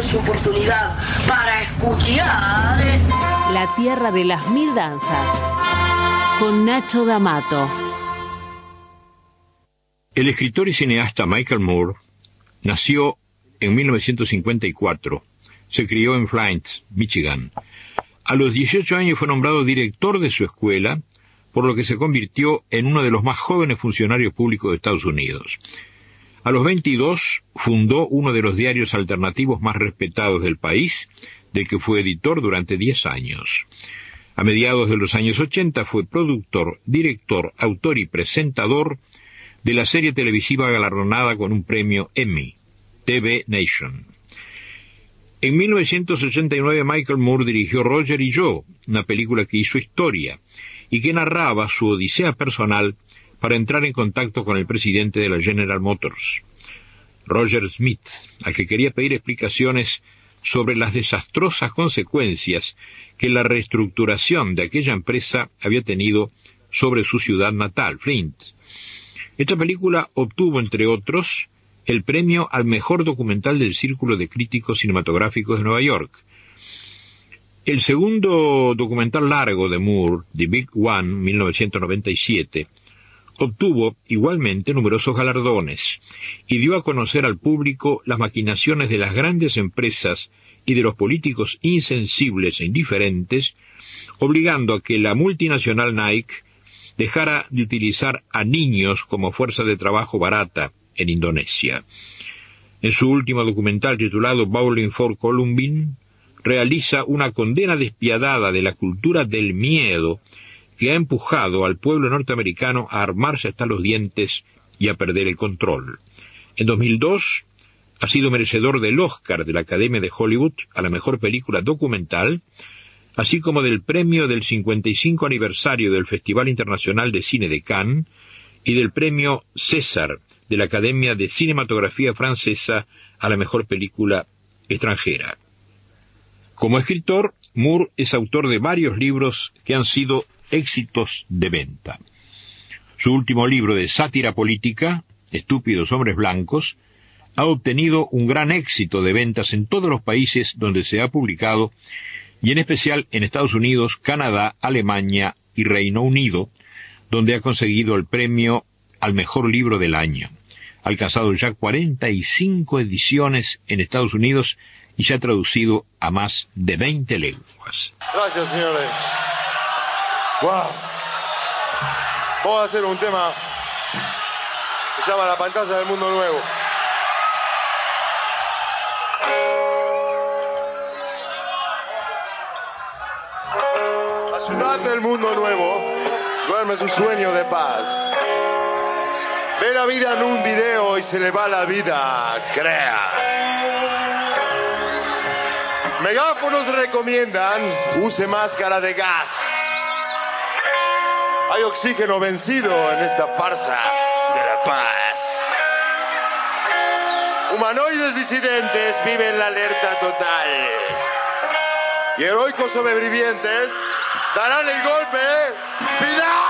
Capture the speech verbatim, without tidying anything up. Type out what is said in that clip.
Esta es su oportunidad para escuchar La Tierra de las Mil Danzas con Nacho D'Amato. El escritor y cineasta Michael Moore nació en mil novecientos cincuenta y cuatro. Se crió en Flint, Michigan. A los dieciocho años fue nombrado director de su escuela, por lo que se convirtió en uno de los más jóvenes funcionarios públicos de Estados Unidos. A los veintidós fundó uno de los diarios alternativos más respetados del país, del que fue editor durante diez años. A mediados de los años ochenta fue productor, director, autor y presentador de la serie televisiva galardonada con un premio Emmy, T V Nation. En mil novecientos ochenta y nueve Michael Moore dirigió Roger y yo, una película que hizo historia y que narraba su odisea personal para entrar en contacto con el presidente de la General Motors, Roger Smith, al que quería pedir explicaciones sobre las desastrosas consecuencias que la reestructuración de aquella empresa había tenido sobre su ciudad natal, Flint. Esta película obtuvo, entre otros, el premio al mejor documental del Círculo de Críticos Cinematográficos de Nueva York. El segundo documental largo de Moore, The Big One, mil novecientos noventa y siete, obtuvo igualmente numerosos galardones y dio a conocer al público las maquinaciones de las grandes empresas y de los políticos insensibles e indiferentes, obligando a que la multinacional Nike dejara de utilizar a niños como fuerza de trabajo barata en Indonesia. En su último documental titulado Bowling for Columbine, realiza una condena despiadada de la cultura del miedo que ha empujado al pueblo norteamericano a armarse hasta los dientes y a perder el control. En dos mil dos ha sido merecedor del Oscar de la Academia de Hollywood a la mejor película documental, así como del premio del cincuenta y cinco aniversario del Festival Internacional de Cine de Cannes y del premio César de la Academia de Cinematografía Francesa a la mejor película extranjera. Como escritor, Moore es autor de varios libros que han sido éxitos de venta. Su último libro de sátira política, Estúpidos Hombres Blancos, ha obtenido un gran éxito de ventas en todos los países donde se ha publicado, y en especial en Estados Unidos, Canadá, Alemania y Reino Unido, donde ha conseguido el premio al mejor libro del año. Ha alcanzado ya cuarenta y cinco ediciones en Estados Unidos y se ha traducido a más de veinte lenguas. Gracias, señores. Wow. Vamos a hacer un tema que se llama La Pantalla del Mundo Nuevo. La ciudad del mundo nuevo duerme su sueño de paz. Ve la vida en un video y se le va la vida, crea. Megáfonos recomiendan use máscara de gas. Hay oxígeno vencido en esta farsa de la paz. Humanoides disidentes viven la alerta total. Y heroicos sobrevivientes darán el golpe final.